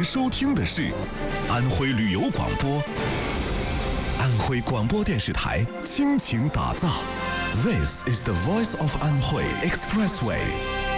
收听的是安徽旅游广播，安徽广播电视台倾情打造。This is the voice of Anhui Expressway.